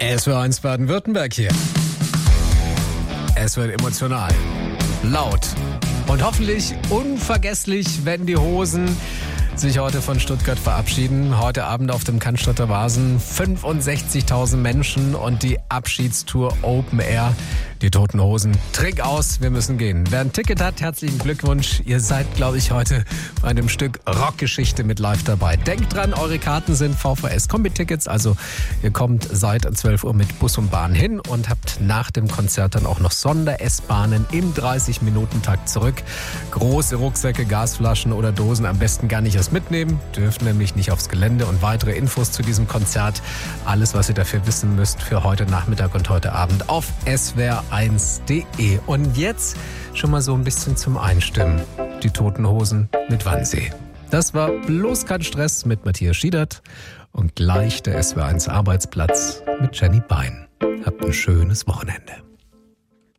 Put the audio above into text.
SWR1 Baden-Württemberg hier. Es wird emotional, laut und hoffentlich unvergesslich, wenn die Hosen sich heute von Stuttgart verabschieden. Heute Abend auf dem Cannstatter Wasen 65.000 Menschen und die Abschiedstour Open Air. Die Toten Hosen, Trink aus, wir müssen gehen. Wer ein Ticket hat, herzlichen Glückwunsch. Ihr seid, glaube ich, heute bei einem Stück Rockgeschichte mit live dabei. Denkt dran, eure Karten sind VVS-Kombi-Tickets. Also ihr kommt seit 12 Uhr mit Bus und Bahn hin und habt nach dem Konzert dann auch noch Sonder-S-Bahnen im 30-Minuten-Takt zurück. Große Rucksäcke, Gasflaschen oder Dosen am besten gar nicht erst mitnehmen. Dürfen nämlich nicht aufs Gelände. Und weitere Infos zu diesem Konzert, alles, was ihr dafür wissen müsst für heute Nachmittag und heute Abend auf swr1.de. Und jetzt schon mal so ein bisschen zum Einstimmen. Die Toten Hosen mit Wannsee. Das war bloß kein Stress mit Matthias Schiedert und gleich der SWR1 Arbeitsplatz mit Jenny Bein. Habt ein schönes Wochenende.